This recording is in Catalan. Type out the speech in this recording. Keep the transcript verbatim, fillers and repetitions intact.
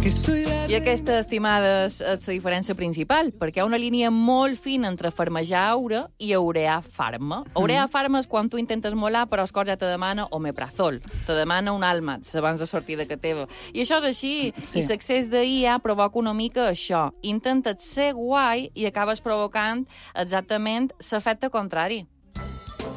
I aquesta, estimades, és la diferència principal, perquè hi ha una línia molt fina entre farmejar aure i aurear farma. Aurear farma és quan tu intentes molar, però el cor ja te demana omeprazol, te demana un àlmats abans de sortir de casa teva. I això és així, sí. I l'accés de I A provoca una mica això. Intentes ser guai i acabes provocant exactament l'efecte contrari.